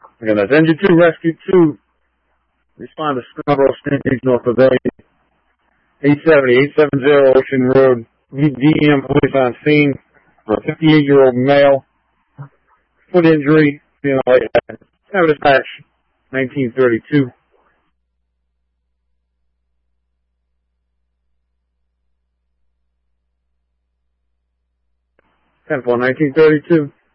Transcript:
Again, that's Engine 2, Rescue 2. Respond to Scarborough Stage, North of 870 Ocean Road. VDM police on scene for a 58-year-old male. Foot injury, being like dispatch, 1932. 10-4, 1932.